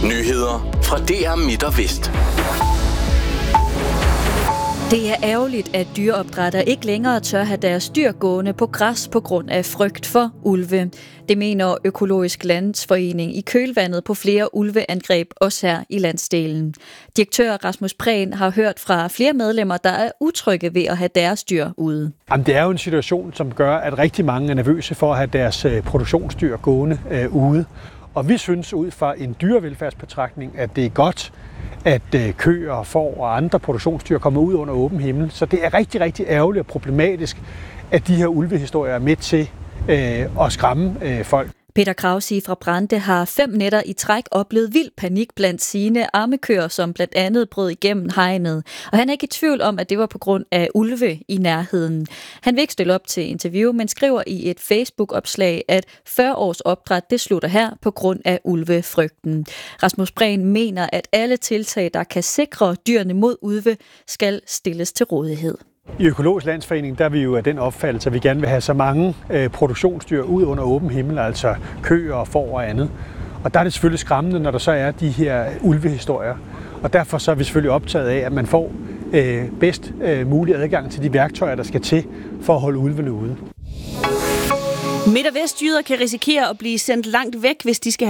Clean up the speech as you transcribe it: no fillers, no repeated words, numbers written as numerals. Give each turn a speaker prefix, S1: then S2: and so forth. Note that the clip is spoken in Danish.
S1: Nyheder fra DR Midt og Vest.
S2: Det er ærgerligt, at dyreopdrættere ikke længere tør have deres dyr gående på græs på grund af frygt for ulve. Det mener Økologisk Landsforening i kølvandet på flere ulveangreb, også her i landsdelen. Direktør Rasmus Prehn har hørt fra flere medlemmer, der er utrygge ved at have deres dyr ude.
S3: Jamen, det er jo en situation, som gør, at rigtig mange er nervøse for at have deres produktionsdyr gående ude. Og vi synes ud fra en dyrevelfærdsbetragtning, at det er godt, at køer og får og andre produktionsdyr kommer ud under åben himmel. Så det er rigtig, rigtig ærgerligt og problematisk, at de her ulvehistorier er med til at skræmme folk.
S2: Peter Krausi fra Brande har 5 nætter i træk oplevet vild panik blandt sine ammekøer, som blandt andet brød igennem hegnet. Og han er ikke i tvivl om, at det var på grund af ulve i nærheden. Han vil ikke stille op til interview, men skriver i et Facebook-opslag, at 40 års opdræt det slutter her på grund af ulvefrygten. Rasmus Prehn mener, at alle tiltag, der kan sikre dyrene mod ulve, skal stilles til rådighed.
S3: I Økologisk Landsforening der er vi jo af den opfattelse, at vi gerne vil have så mange produktionsdyr ud under åben himmel, altså køer og får og andet. Og der er det selvfølgelig skræmmende, når der så er de her ulvehistorier. Og derfor så er vi selvfølgelig optaget af, at man får bedst mulig adgang til de værktøjer, der skal til for at holde ulvene ude.
S4: Midt- og vestjyder kan risikere at blive sendt langt væk, hvis de skal